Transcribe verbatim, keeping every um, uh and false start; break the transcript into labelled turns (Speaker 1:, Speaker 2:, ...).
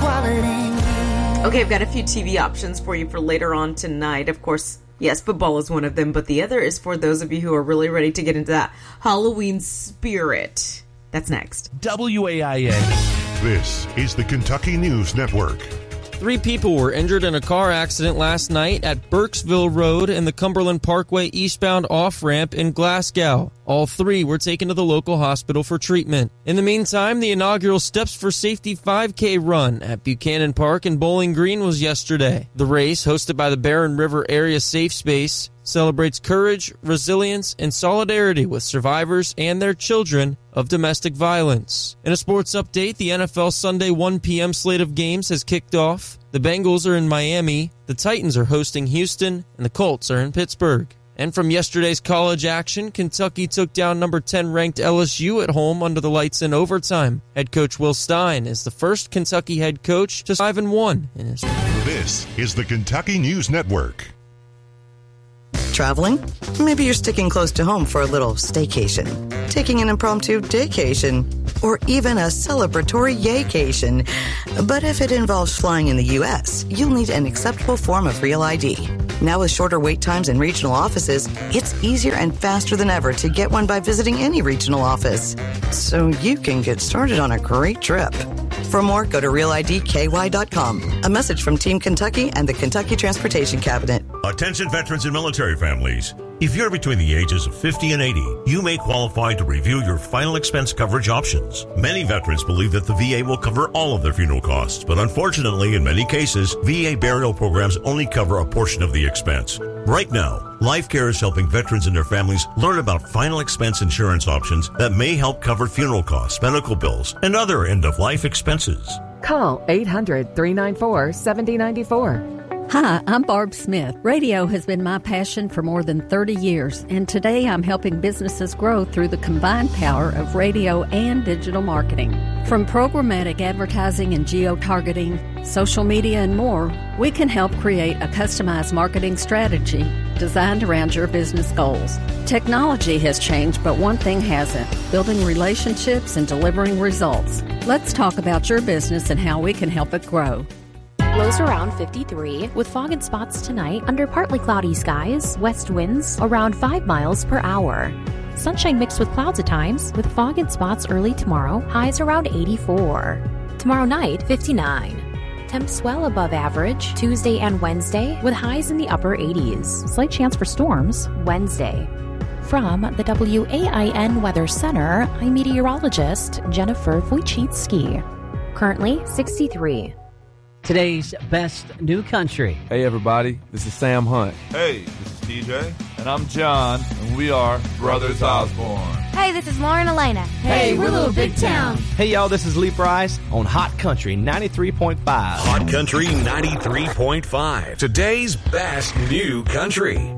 Speaker 1: Okay, I've got a few T V options for you for later on tonight. Of course, yes, football is one of them, but the other is for those of you who are really ready to get into that Halloween spirit. That's next.
Speaker 2: W A I A.
Speaker 3: This is the Kentucky News Network.
Speaker 4: Three people were injured in a car accident last night at Burkesville Road and the Cumberland Parkway eastbound off-ramp in Glasgow. All three were taken to the local hospital for treatment. In the meantime, the inaugural Steps for Safety five K run at Buchanan Park and Bowling Green was yesterday. The race, hosted by the Barron River Area Safe Space, celebrates courage, resilience, and solidarity with survivors and their children of domestic violence. In a sports update, the N F L Sunday one p.m. slate of games has kicked off. The Bengals are in Miami, the Titans are hosting Houston, and the Colts are in Pittsburgh. And from yesterday's college action, Kentucky took down number ten ranked L S U at home under the lights in overtime. Head coach Will Stein is the first Kentucky head coach to five and one in his.
Speaker 3: This is the Kentucky News Network.
Speaker 5: Traveling? Maybe you're sticking close to home for a little staycation, taking an impromptu daycation, or even a celebratory yaycation. But if it involves flying in the U S, you'll need an acceptable form of Real I D. Now with shorter wait times in regional offices, it's easier and faster than ever to get one by visiting any regional office. So you can get started on a great trip. For more, go to real I D K Y dot com. A message from Team Kentucky and the Kentucky Transportation Cabinet.
Speaker 6: Attention veterans and military families. If you're between the ages of fifty and eighty, you may qualify to review your final expense coverage options. Many veterans believe that the V A will cover all of their funeral costs, but unfortunately, in many cases, V A burial programs only cover a portion of the expense. Right now, LifeCare is helping veterans and their families learn about final expense insurance options that may help cover funeral costs, medical bills, and other end-of-life expenses.
Speaker 7: Call eight hundred, three nine four, seven zero nine four.
Speaker 8: Hi, I'm Barb Smith. Radio has been my passion for more than thirty years, and today I'm helping businesses grow through the combined power of radio and digital marketing. From programmatic advertising and geo-targeting, social media, and more, we can help create a customized marketing strategy designed around your business goals. Technology has changed, but one thing hasn't: building relationships and delivering results. Let's talk about your business and how we can help it grow.
Speaker 9: Lows around fifty-three with fog and spots tonight under partly cloudy skies, west winds around five miles per hour. Sunshine mixed with clouds at times with fog and spots early tomorrow, highs around eighty-four. Tomorrow night, fifty-nine. Temps well above average Tuesday and Wednesday with highs in the upper eighties. Slight chance for storms Wednesday. From the W A I N Weather Center, I'm meteorologist Jennifer Wojcicki. Currently sixty-three.
Speaker 10: Today's best new country.
Speaker 11: Hey everybody, this is Sam Hunt.
Speaker 12: Hey, this is T J. And I'm John, and we are Brothers Osborne.
Speaker 13: Hey, this is Lauren Elena.
Speaker 14: Hey, we're Little Big Town.
Speaker 15: Hey y'all, this is Lee Price on Hot Country ninety-three point five.
Speaker 16: Hot Country ninety-three point five. Today's best new country.